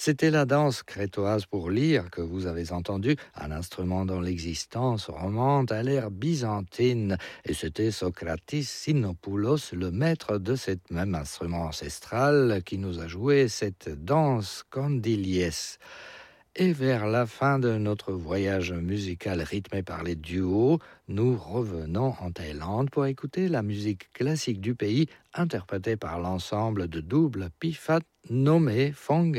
C'était la danse crétoise pour lyre que vous avez entendue, un instrument dont l'existence remonte à l'ère byzantine. Et c'était Socrates Sinopoulos, le maître de cet même instrument ancestral, qui nous a joué cette danse Condyliès. Et vers la fin de notre voyage musical rythmé par les duos, nous revenons en Thaïlande pour écouter la musique classique du pays interprétée par l'ensemble de double Pifat nommé Phong